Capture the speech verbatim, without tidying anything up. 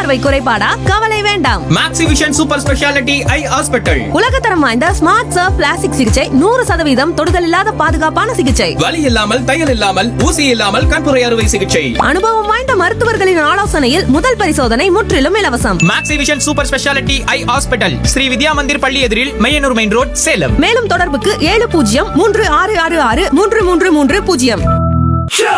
பார்வை குறைபாடா? கவலை வேண்டாம். மேக்ஸிவிஷன் சூப்பர் ஸ்பெஷாலிட்டி ஐ ஹாஸ்பிட்டல். உலகத்தரம் வாய்ந்த ஸ்மார்ட் சர்ஃப் பிளாஸ்டிக் சிகிச்சை, நூறு சதவீதம் தொடுதல் இல்லாத பாதுகாப்பான சிகிச்சை, வலி இல்லாமல், தையல் இல்லாமல், ஊசி இல்லாமல் கண்புரை அறுவை சிகிச்சை, அனுபவம் வாய்ந்த மருத்துவர்களின் ஆலோசனையில் முதல் பரிசோதனை முற்றிலும் இலவசம். மேக்ஸிவிஷன் சூப்பர் ஸ்பெஷாலிட்டி ஐ ஹாஸ்பிட்டல், ஸ்ரீ வித்யா மந்திர் பள்ளி எதிரில், மையனூர் மெயின் ரோட், சேலம். மேலும் தொடர்புக்கு ஏழு பூஜ்ஜியம் மூன்று ஆறு ஆறு ஆறு மூன்று மூன்று மூன்று பூஜ்ஜியம்.